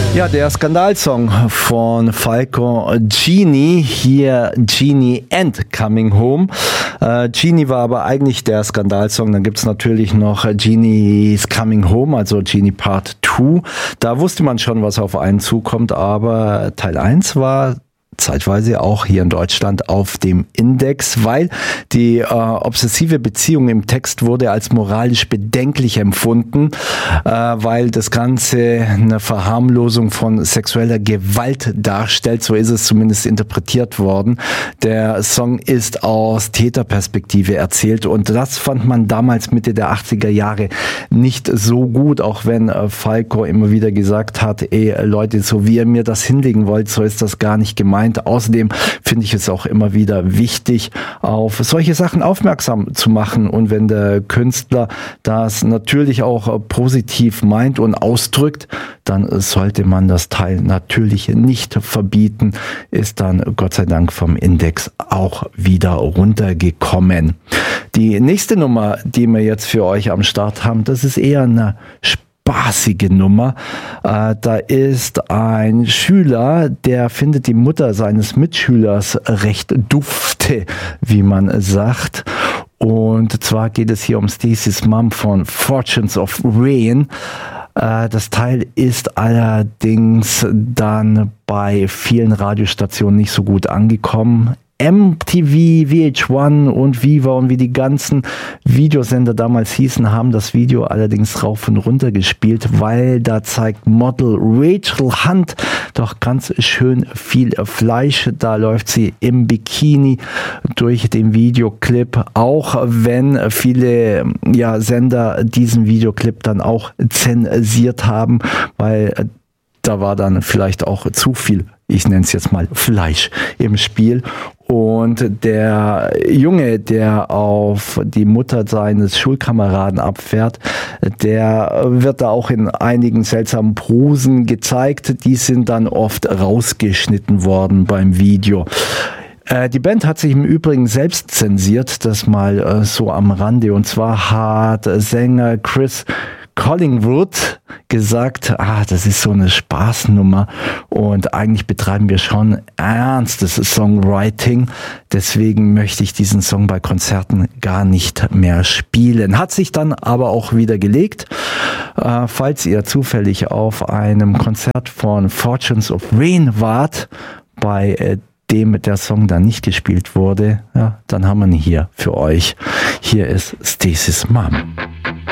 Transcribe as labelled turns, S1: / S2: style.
S1: Ja, der Skandalsong von Falco, Genie, hier Genie and Coming Home. Genie war aber eigentlich der Skandalsong. Dann gibt's natürlich noch Genie's Coming Home, also Genie Part 2. Da wusste man schon, was auf einen zukommt, aber Teil 1 war zeitweise auch hier in Deutschland auf dem Index, weil die obsessive Beziehung im Text wurde als moralisch bedenklich empfunden, weil das Ganze eine Verharmlosung von sexueller Gewalt darstellt. So ist es zumindest interpretiert worden. Der Song ist aus Täterperspektive erzählt und das fand man damals Mitte der 80er Jahre nicht so gut, auch wenn Falco immer wieder gesagt hat, ey Leute, so wie ihr mir das hinlegen wollt, so ist das gar nicht gemeint. Außerdem finde ich es auch immer wieder wichtig, auf solche Sachen aufmerksam zu machen. Und wenn der Künstler das natürlich auch positiv meint und ausdrückt, dann sollte man das Teil natürlich nicht verbieten. Ist dann Gott sei Dank vom Index auch wieder runtergekommen. Die nächste Nummer, die wir jetzt für euch am Start haben, das ist eher eine spaßige Nummer. Da ist ein Schüler, der findet die Mutter seines Mitschülers recht dufte, wie man sagt. Und zwar geht es hier um Stacey's Mom von Fortunes of Rain. Das Teil ist allerdings dann bei vielen Radiostationen nicht so gut angekommen. MTV, VH1 und Viva und wie die ganzen Videosender damals hießen, haben das Video allerdings rauf und runter gespielt, weil da zeigt Model Rachel Hunt doch ganz schön viel Fleisch. Da läuft sie im Bikini durch den Videoclip, auch wenn viele Sender diesen Videoclip dann auch zensiert haben, weil da war dann vielleicht auch zu viel, ich nenne es jetzt mal Fleisch im Spiel. Und der Junge, der auf die Mutter seines Schulkameraden abfährt, der wird da auch in einigen seltsamen Posen gezeigt. Die sind dann oft rausgeschnitten worden beim Video. Die Band hat sich im Übrigen selbst zensiert, das mal so am Rande. Und zwar hat Sänger Chris Collingwood gesagt, das ist so eine Spaßnummer und eigentlich betreiben wir schon ernstes Songwriting. Deswegen möchte ich diesen Song bei Konzerten gar nicht mehr spielen. Hat sich dann aber auch wieder gelegt. Falls ihr zufällig auf einem Konzert von Fortunes of Rain wart, bei dem der Song dann nicht gespielt wurde, dann haben wir ihn hier für euch. Hier ist Stacey's Mom.